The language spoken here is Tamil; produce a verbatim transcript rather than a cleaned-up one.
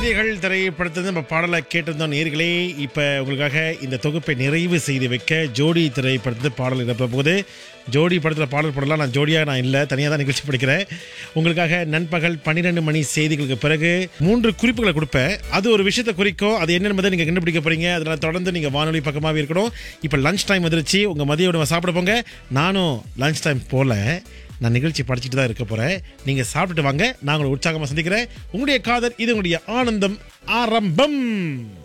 செய்திகள் திரைப்படத்தில் நம்ம பாடலை கேட்டிருந்தோம் நேர்களே. இப்போ உங்களுக்காக இந்த தொகுப்பை நிறைவு செய்து வைக்க ஜோடி திரைப்படத்தில் பாடல் இடப்ப போது ஜோடி படத்தில் பாடல் போடலாம். நான் ஜோடியாக நான் இல்லை, தனியாக தான் நிகழ்ச்சி படிக்கிறேன். உங்களுக்காக நண்பகல் பன்னிரெண்டு மணி செய்திகளுக்கு பிறகு மூன்று குறிப்புகளை கொடுப்பேன். அது ஒரு விஷயத்தை குறிக்கும். அது என்னென்பதை நீங்கள் கண்டுபிடிக்க போறீங்க. அதனால் தொடர்ந்து நீங்கள் வானொலி பக்கமாகவே இருக்கணும். இப்போ லஞ்ச் டைம் வந்துருச்சு. உங்கள் மதிய உணவை சாப்பிட போங்க. நானும் லஞ்ச் டைம் போல நான் நிகழ்ச்சி படிச்சுட்டு தான் இருக்க போறேன். நீங்க சாப்பிட்டுட்டு வாங்க. நான் உங்களை உற்சாகமாக சந்திக்கிறேன். உங்களுடைய காதல் இது உங்களுடைய ஆனந்தம் ஆரம்பம்.